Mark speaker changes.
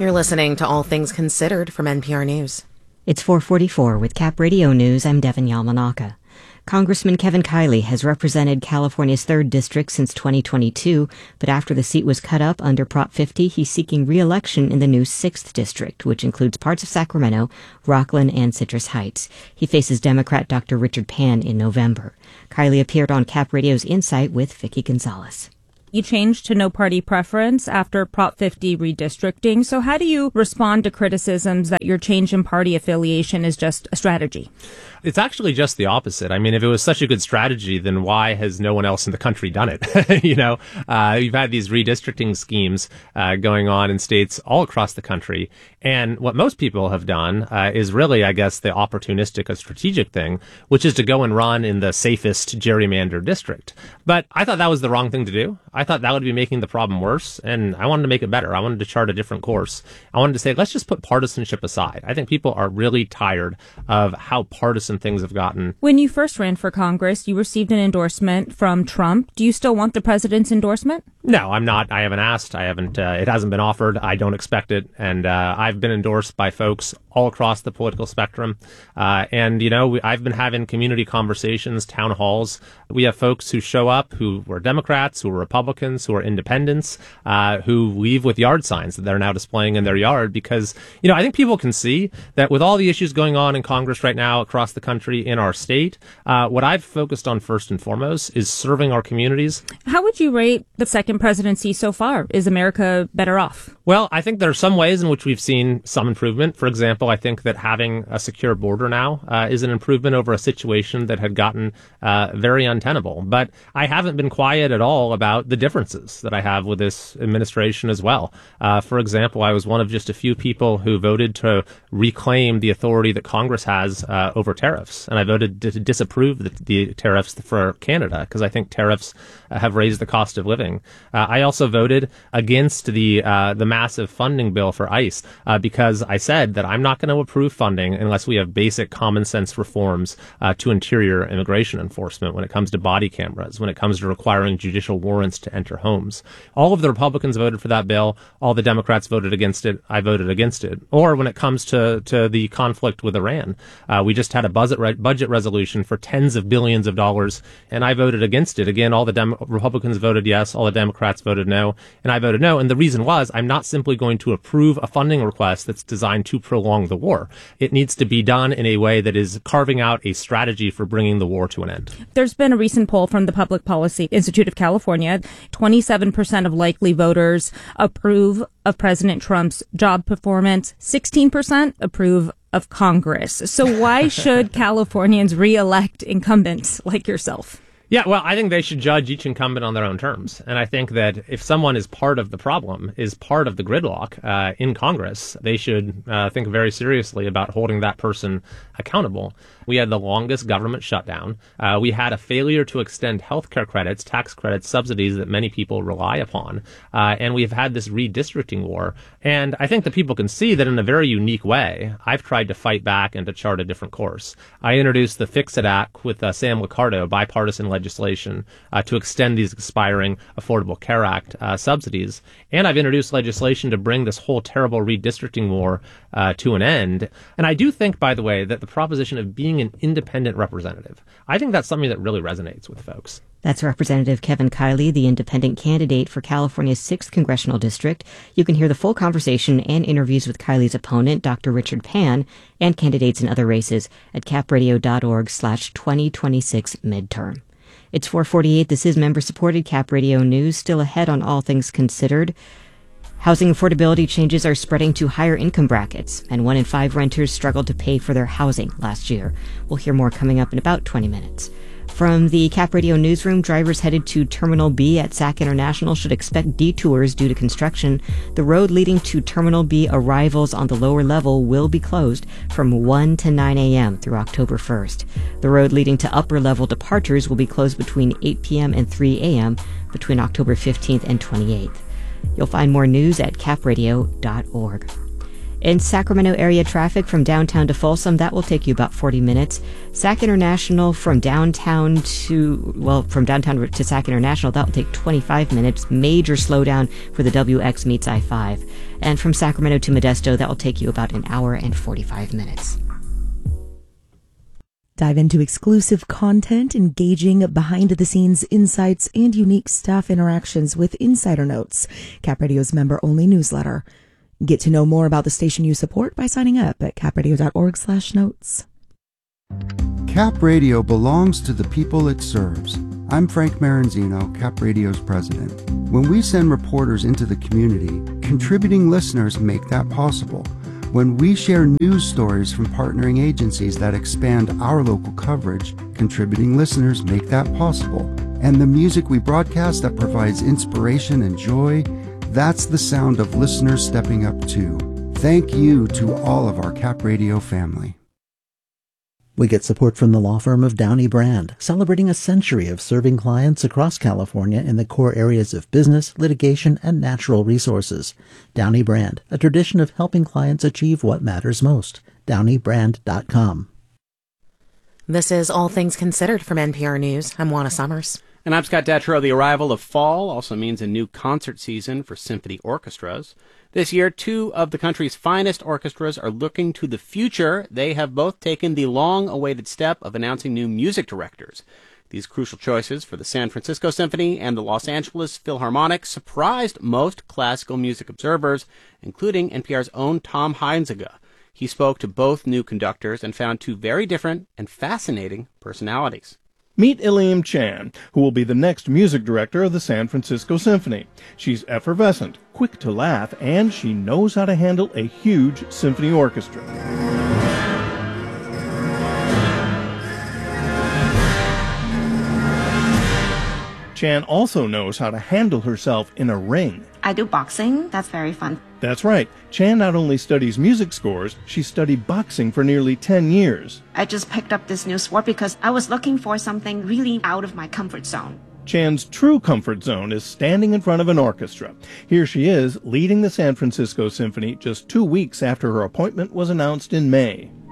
Speaker 1: You're listening to All Things Considered from NPR News.
Speaker 2: It's 4:44 with Cap Radio News. I'm Devin Yamanaka. Congressman Kevin Kiley has represented California's 3rd District since 2022, but after the seat was cut up under Prop 50, he's seeking re-election in the new 6th District, which includes parts of Sacramento, Rockland, and Citrus Heights. He faces Democrat Dr. Richard Pan in November. Kiley appeared on Cap Radio's Insight with Vicky Gonzalez.
Speaker 3: You changed to no party preference after Prop 50 redistricting. So how do you respond to criticisms that your change in party affiliation is just a strategy?
Speaker 4: It's actually just the opposite. I mean, if it was such a good strategy, then why has no one else in the country done it? You've had these redistricting schemes going on in states all across the country. And what most people have done is really, I guess, the opportunistic or strategic thing, which is to go and run in the safest gerrymandered district. But I thought that was the wrong thing to do. I thought that would be making the problem worse, and I wanted to make it better. I wanted to chart a different course. I wanted to say, let's just put partisanship aside. I think people are really tired of how partisan things have gotten.
Speaker 3: When you first ran for Congress, you received an endorsement from Trump. Do you still want the president's endorsement?
Speaker 4: No, I'm not. I haven't asked. It hasn't been offered. I don't expect it. And I've been endorsed by folks all across the political spectrum. I've been having community conversations, town halls. We have folks who show up who were Democrats, who were Republicans, who are independents, who leave with yard signs that they're now displaying in their yard because, I think people can see that with all the issues going on in Congress right now across the country, in our state, what I've focused on first and foremost is serving our communities.
Speaker 3: How would you rate the second presidency so far? Is America better off?
Speaker 4: Well, I think there are some ways in which we've seen some improvement. For example, I think that having a secure border now is an improvement over a situation that had gotten very untenable. But I haven't been quiet at all about the differences that I have with this administration as well. For example, I was one of just a few people who voted to reclaim the authority that Congress has over tariffs. And I voted to disapprove the tariffs for Canada because I think tariffs have raised the cost of living. I also voted against the massive funding bill for ICE because I said that I'm not going to approve funding unless we have basic common sense reforms to interior immigration enforcement when it comes to body cameras, when it comes to requiring judicial warrants to enter homes. All of the Republicans voted for that bill. All the Democrats voted against it. I voted against it. Or when it comes to the conflict with Iran, we just had a budget resolution for tens of billions of dollars, and I voted against it. Again, all the Republicans voted yes, all the Democrats voted no, and I voted no. And the reason was I'm not simply going to approve a funding request that's designed to prolong the war. It needs to be done in a way that is carving out a strategy for bringing the war to an end.
Speaker 3: There's been a recent poll from the Public Policy Institute of California. 27% of likely voters approve of President Trump's job performance. 16% approve of Congress. So why should Californians re-elect incumbents like yourself?
Speaker 4: Yeah, well, I think they should judge each incumbent on their own terms. And I think that if someone is part of the problem, is part of the gridlock in Congress, they should think very seriously about holding that person accountable. We had the longest government shutdown. We had a failure to extend health care credits, tax credits, subsidies that many people rely upon. And we've had this redistricting war. And I think that people can see that in a very unique way, I've tried to fight back and to chart a different course. I introduced the Fix-It Act with Sam Liccardo, bipartisan legislation to extend these expiring Affordable Care Act subsidies. And I've introduced legislation to bring this whole terrible redistricting war to an end. And I do think, by the way, that the proposition of being an independent representative, I think that's something that really resonates with folks.
Speaker 2: That's Representative Kevin Kiley, the independent candidate for California's 6th Congressional District. You can hear the full conversation and interviews with Kiley's opponent, Dr. Richard Pan, and candidates in other races at capradio.org/2026 midterm. It's 4:48. This is member-supported Cap Radio News. Still ahead on All Things Considered. Housing affordability changes are spreading to higher income brackets, and 1 in 5 renters struggled to pay for their housing last year. We'll hear more coming up in about 20 minutes. From the Cap Radio newsroom, drivers headed to Terminal B at Sac International should expect detours due to construction. The road leading to Terminal B arrivals on the lower level will be closed from 1 to 9 a.m. through October 1st. The road leading to upper level departures will be closed between 8 p.m. and 3 a.m. between October 15th and 28th. You'll find more news at capradio.org. In Sacramento area traffic from downtown to Folsom, that will take you about 40 minutes. Sac International from downtown to Sac International, that will take 25 minutes. Major slowdown for the WX meets I-5. And from Sacramento to Modesto, that will take you about an hour and 45 minutes.
Speaker 5: Dive into exclusive content, engaging behind-the-scenes insights, and unique staff interactions with Insider Notes, Cap Radio's member-only newsletter. Get to know more about the station you support by signing up at capradio.org/notes.
Speaker 6: Cap Radio belongs to the people it serves. I'm Frank Maranzino, Cap Radio's president. When we send reporters into the community, contributing listeners make that possible. When we share news stories from partnering agencies that expand our local coverage, contributing listeners make that possible. And the music we broadcast that provides inspiration and joy, that's the sound of listeners stepping up too. Thank you to all of our Cap Radio family.
Speaker 7: We get support from the law firm of Downey Brand, celebrating a century of serving clients across California in the core areas of business, litigation, and natural resources. Downey Brand, a tradition of helping clients achieve what matters most. DowneyBrand.com.
Speaker 1: This is All Things Considered from NPR News. I'm Juana Summers.
Speaker 8: And I'm Scott Detrow. The arrival of fall also means a new concert season for symphony orchestras. This year, two of the country's finest orchestras are looking to the future. They have both taken the long-awaited step of announcing new music directors. These crucial choices for the San Francisco Symphony and the Los Angeles Philharmonic surprised most classical music observers, including NPR's own Tom Heinzega. He spoke to both new conductors and found two very different and fascinating personalities.
Speaker 9: Meet Iliam Chan, who will be the next music director of the San Francisco Symphony. She's effervescent, quick to laugh, and she knows how to handle a huge symphony orchestra. Chan also knows how to handle herself in a ring.
Speaker 10: I do boxing. That's very fun.
Speaker 9: That's right. Chan not only studies music scores, she studied boxing for nearly 10 years.
Speaker 10: I just picked up this new sport because I was looking for something really out of my comfort zone.
Speaker 9: Chan's true comfort zone is standing in front of an orchestra. Here she is, leading the San Francisco Symphony just 2 weeks after her appointment was announced in May.